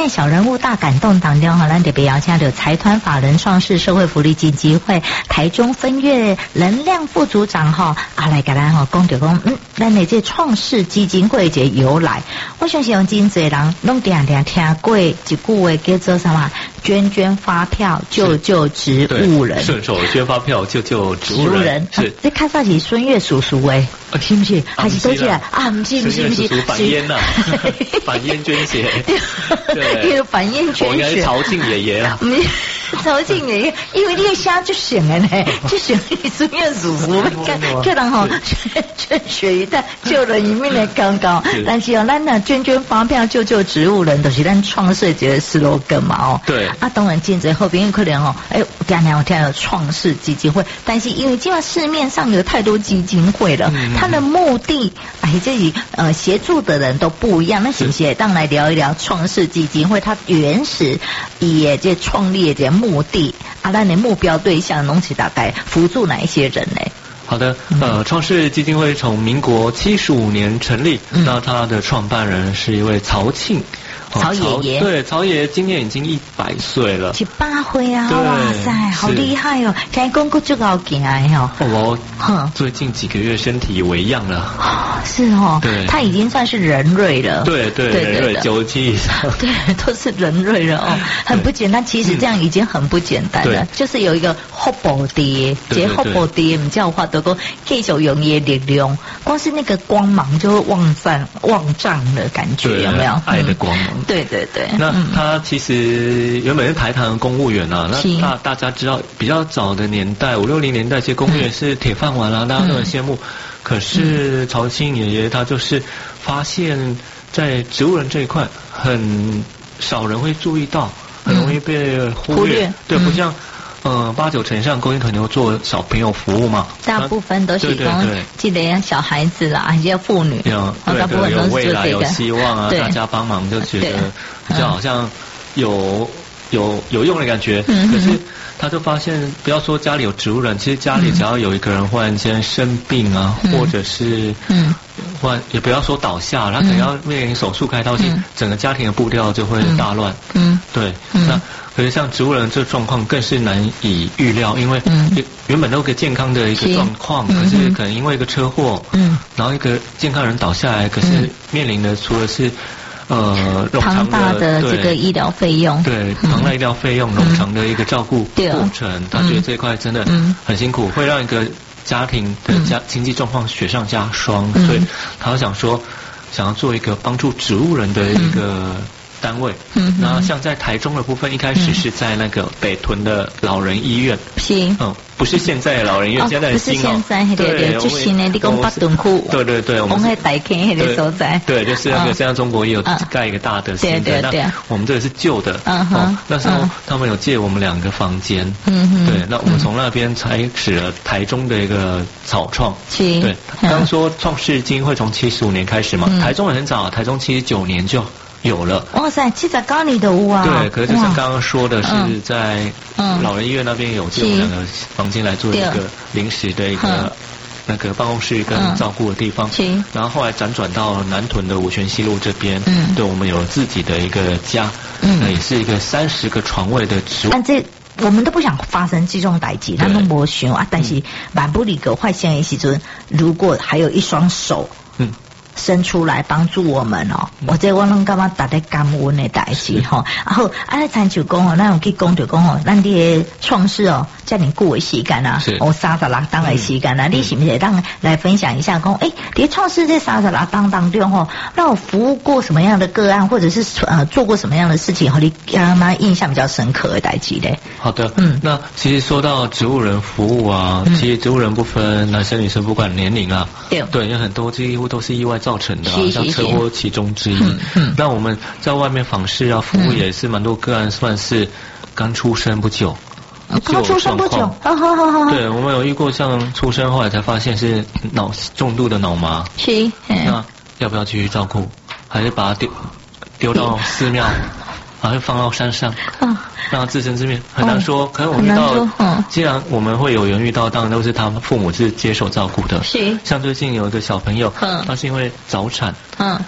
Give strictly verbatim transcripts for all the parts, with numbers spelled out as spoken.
天的小人物大感动当中哈，咱特别邀请到财团法人创世社会福利基金会台中分院能量副组长哈，啊来给咱哈讲着讲，嗯，咱的这创世基金会的由来，我相信有真侪人拢定定听过一句话叫做什么？捐捐发票救救植物人， 顺手捐发票救救植物人。 是，啊、这看上去孙越叔叔诶，啊、是不是？还是多起来啊？不是不是不是， 反烟呐，反烟捐血， 对，反烟捐血。 我应该是曹庆爷爷啊。 曹庆爷爷，因为你个虾就选了呢，就选你孙越叔叔，看看人吼捐血一袋救人一命的刚刚，但是哦，咱呢捐捐发票救救植物人，都是咱创世节的 slogan 嘛哦。 对。 啊，当然，现在后边可能哦，哎，常常我听到创世基金会，但是因为今晚市面上有太多基金会了，嗯、它的目的，哎，这里呃协助的人都不一样。那是不是当来聊一聊创世基金会它原始也这创立的目的啊？那你目标对象拢是大概辅助哪一些人呢？ 好的，呃，创世基金会从民国七十五年成立，嗯、那它的创办人是一位曹庆。 曹爷爷， 对，曹爷爷今年已经一百岁了， 一百岁啊！哇塞，好厉害哦！听讲过这个好劲啊！ 哦，哼，最近几个月身体为恙了。 是哦， 对， 他已经算是人瑞了。 对对，人瑞九十七以上。 对，都是人瑞了哦，很不简单。其实这样已经很不简单了，就是有一个福报的，这福报的，唔叫话德国继续用业力量，光是那个光芒就会旺散旺胀的感觉，有没有？ 爱的光芒。对对对， 那他其实原本是台糖的公务员啊，那大大家知道比较早的年代，五六零年代，其实公务员是铁饭碗啊，大家都很羡慕。可是曹庆爷爷他就是发现，在植物人这一块，很少人会注意到，很容易被忽略。对，不像。呃，八九成以上公益可能做小朋友服务嘛， 大部分都是讲记得小孩子啦，还有妇女， 有对对，有未来有希望啊，大家帮忙就觉得比较好像有有有用的感觉。可是他就发现，不要说家里有植物人，其实家里只要有一个人忽然间生病啊，或者是嗯，忽然也不要说倒下，他可能要面临手术开刀，整个家庭的步调就会大乱。嗯，对，那。可是像植物人这状况更是难以预料，因为原本都有个健康的一个状况，可是可能因为一个车祸，嗯，然后一个健康人倒下来，可是面临的除了是呃庞大的这个医疗费用， 对庞大医疗费用、冗长的一个照顾过程，他觉得这一块真的很辛苦，会让一个家庭的家经济状况雪上加霜，所以他想说想要做一个帮助植物人的一个。单位，嗯，然后像在台中的部分，一开始是在那个北屯的老人医院， 是， 嗯，不是现在的老人医院，现在的新哦， 对对，就新的，你讲八屯区， 对对对，我们在大坑那个所在， 对，就是那个现在中国也有盖一个大的新的，那我们这个是旧的，嗯哼，那时候他们有借我们两个房间，嗯哼，对，那我们从那边开始了台中的一个草创，是，对，刚说创世基金会从七十五年开始嘛，台中也很早，台中七十九年就。有了， 哇塞，七十九年的屋啊！ 对，可是就像刚刚说的，是在老人医院那边有借我们两个房间来做一个临时的一个那个办公室跟照顾的地方。然后后来辗转到南屯的五权西路这边，嗯，对我们有自己的一个家，嗯，那也是一个三十个床位的植物。 但这我们都不想发生这种代志，咱都没想啊。但是万不离个坏心的时阵，如果还有一双手，嗯。伸出来帮助我们哦，我这我拢感觉大家感恩的代志吼。然后啊，咧参像讲哦，咱有去讲就讲哦，咱啲创世哦，遮尼久的时间啊，哦三十六档的时间啊，你是不是当来分享一下讲？诶，伫创世这三十六档当中哦，让我服务过什么样的个案，或者是呃做过什么样的事情，和你让他印象比较深刻的代志咧？ 好的，嗯，那其实说到植物人服务啊，其实植物人不分男生女生，不管年龄啊，对，对，有很多几乎都是意外造成的、啊，像车祸其中之一。嗯嗯、那我们在外面访视啊，服务也是蛮多个案，算是刚出生不久， 刚出生不久，好好好好。 对，我们有遇过像出生后来才发现是脑重度的脑麻， 是， 那要不要继续照顾，还是把它丢丢到寺庙？还会放到山上，嗯，让他自生自灭，很难说。可能我遇到，嗯，既然我们会有人遇到，当然都是他们父母是接受照顾的。是，像最近有一个小朋友，嗯，他是因为早产，嗯，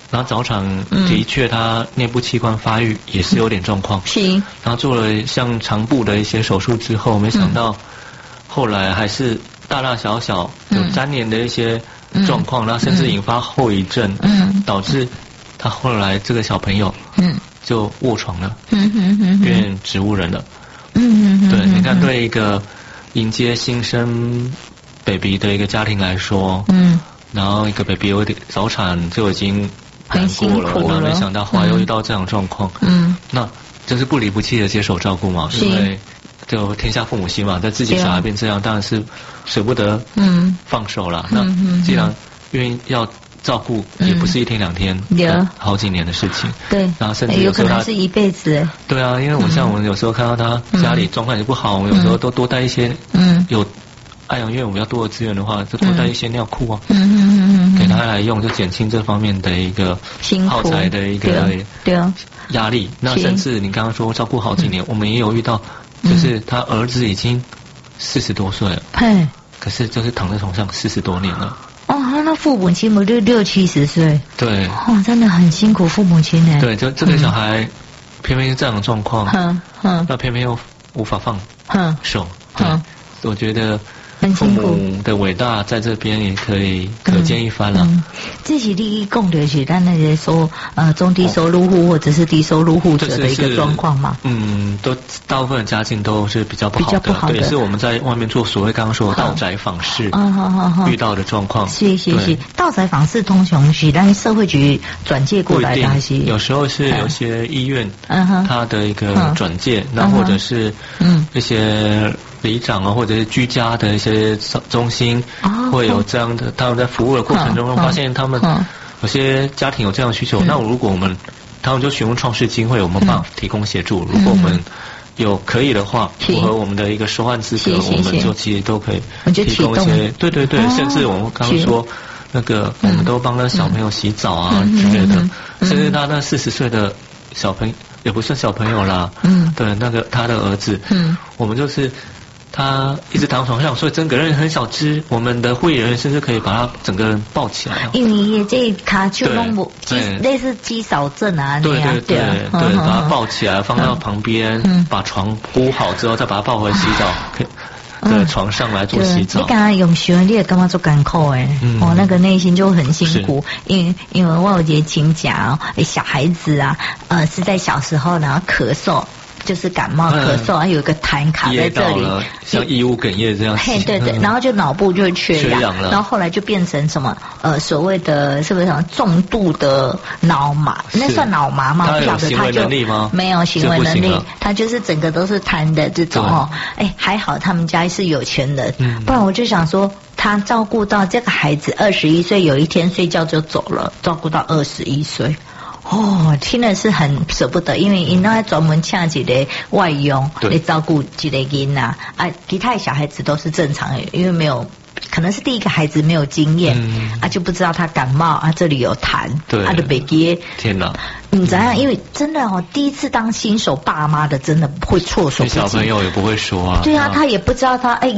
然后早产的确他内部器官发育也是有点状况， 是， 然后做了像肠部的一些手术之后，没想到后来还是大大小小有粘连的一些状况，然后甚至引发后遗症，嗯，导致他后来这个小朋友，嗯，就卧床了，嗯哼哼，变植物人了，嗯哼，对，你看对一个迎接新生 baby 的一个家庭来说，嗯，然后一个 baby 有点早产就已经很辛苦了， 然后没想到后来又遇到这样的状况，嗯，那就是不离不弃的接手照顾嘛，因为就天下父母心嘛，在自己小孩变这样，当然是舍不得嗯放手了。那既然愿意要照顾，也不是一天两天，好几年的事情。 对， 然后甚至有可能是一辈子。 对啊，因为我像我们有时候看到他家里状况也不好，我们有时候都多带一些嗯有爱养院有比较多的资源的话，就多带一些尿裤啊，嗯嗯嗯，给他来用，就减轻这方面的一个耗材的一个对啊压力。那甚至你刚刚说照顾好几年，我们也有遇到。就是他儿子已经四十多岁了，嘿，可是就是躺在床上四十多年了。 哦，那父母亲不就六七十岁？ 对， 哇，真的很辛苦父母亲呢。 对，就这个小孩偏偏是这样的状况，嗯嗯，那偏偏又无法放手，嗯，我觉得父母的伟大在这边也可以可见一斑了。嗯， 这是第一共的是咱那些收呃中低收入户或者是低收入户者的一个状况嘛。 嗯，都大部分的家境都是比较不好的，比较不好的，对，是我们在外面做所谓刚刚说到宅访视遇到的状况。 是是是，到宅访视通常是咱社会局转介过来的还是？ 有时候是有些医院它的一个转介，那或者是嗯一些里长啊，或者是居家的一些中心，会有这样的，他们在服务的过程中发现他们有些家庭有这样的需求，那如果我们他们就询问创世基金会有没有办法提供协助，如果我们有可以的话，符合我们的一个收案资格，我们就其实都可以提供一些，对对对，甚至我们刚刚说那个，我们都帮那小朋友洗澡啊之类的，甚至他那四十岁的小朋友也不是小朋友啦，嗯，对，那个他的儿子，嗯，我们就是他一直躺床上，所以整个人很小只，我们的护理人员甚至可以把他整个人抱起来。 因为这卡就弄不类似肌少症啊， 对对对对，把他抱起来放到旁边，把床铺好之后，再把他抱回洗澡。的床上来做洗澡， 你刚刚用学，你也干嘛做干扣哎？哦，那个内心就很辛苦，因为因为我有节请讲，小孩子啊，呃，是在小时候然后咳嗽。就是感冒咳嗽，还有一个痰卡在这里， 像异物哽咽这样。 嘿，对对，然后就脑部就缺氧了，然后后来就变成什么呃所谓的是不是什么重度的脑麻？那算脑麻吗？ 不晓得他就没有行为能力，他就是整个都是痰的这种哦。哎，还好他们家是有钱人，不然我就想说，他照顾到这个孩子二十一岁，有一天睡觉就走了，照顾到二十一岁。哦，听了是很舍不得，因为因那专门请一个外佣来照顾一个囡仔啊，其他的小孩子都是正常的，因为没有，可能是第一个孩子没有经验、嗯、啊，就不知道他感冒啊，这里有痰， 对， 啊就别给。 天哪！ 你怎样？因为真的哦，第一次当新手爸妈的，真的会措手不及。 小朋友也不会说啊。 对啊，他也不知道他哎。